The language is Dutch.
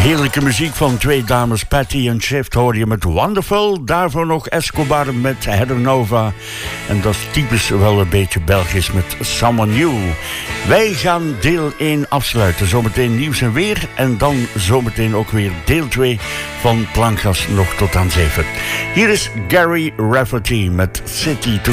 Heerlijke muziek van twee dames, Patty en Shift, hoor je met Wonderful. Daarvoor nog Escobar met Heather Nova. En dat is typisch wel een beetje Belgisch met Someone New. Wij gaan deel 1 afsluiten. Zometeen nieuws en weer. En dan zometeen ook weer deel 2 van Plankgas nog tot aan 7. Hier is Gary Rafferty met City to